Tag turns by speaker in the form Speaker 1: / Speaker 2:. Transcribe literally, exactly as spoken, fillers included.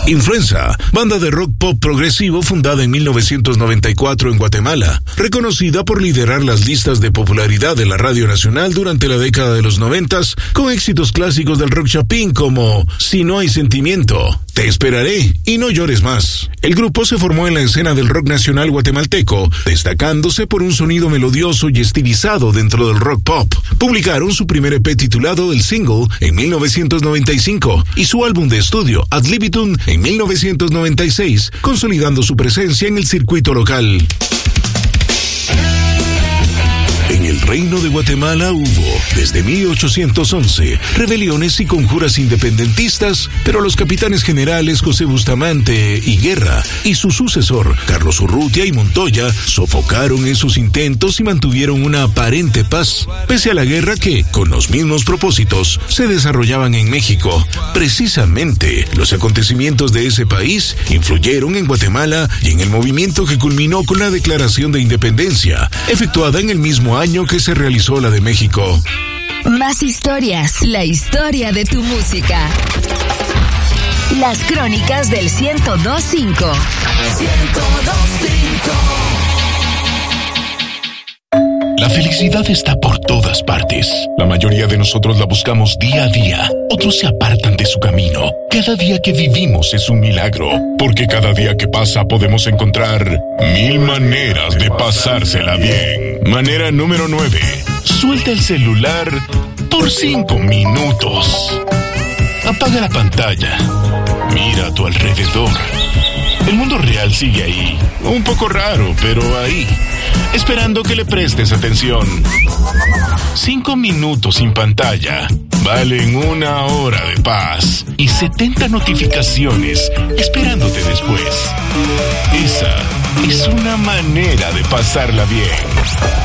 Speaker 1: Influenza, banda de rock pop progresivo fundada en mil novecientos noventa y cuatro en Guatemala, reconocida por liderar las listas de popularidad de la Radio Nacional durante la década de los noventas, con éxitos clásicos del rock chapín como Si no hay sentimiento, Te esperaré y No llores más. El grupo se formó en la escena del rock nacional guatemalteco, destacándose por un sonido melodioso y estilizado dentro del rock pop. Publicaron su primer E P titulado El Single en mil novecientos noventa y cinco y su álbum de estudio Ad Libitum en mil novecientos noventa y seis, consolidando su presencia en el circuito local. En el Reino de Guatemala hubo, desde mil ochocientos once, rebeliones y conjuras independentistas, pero los capitanes generales José Bustamante y Guerra y su sucesor, Carlos Urrutia y Montoya, sofocaron esos intentos y mantuvieron una aparente paz, pese a la guerra que, con los mismos propósitos, se desarrollaban en México. Precisamente, los acontecimientos de ese país influyeron en Guatemala y en el movimiento que culminó con la Declaración de Independencia, efectuada en el mismo año que se realizó la de México.
Speaker 2: Más historias, la historia de tu música. Las crónicas del ciento dos punto cinco. ciento dos punto cinco.
Speaker 1: La felicidad está por todas partes. La mayoría de nosotros la buscamos día a día. Otros se apartan de su camino. Cada día que vivimos es un milagro, porque cada día que pasa podemos encontrar mil maneras de pasársela bien. Manera número nueve. Suelta el celular por cinco minutos. Apaga la pantalla. Mira a tu alrededor. El mundo real sigue ahí, un poco raro, pero ahí, esperando que le prestes atención. Cinco minutos sin pantalla valen una hora de paz y setenta notificaciones esperándote después. Esa es una manera de pasarla bien.